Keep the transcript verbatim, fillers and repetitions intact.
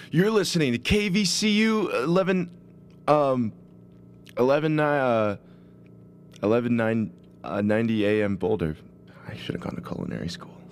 You're listening to K V C U eleven, um, eleven, uh, eleven nine, uh, ninety A M Boulder. I should have gone to culinary school.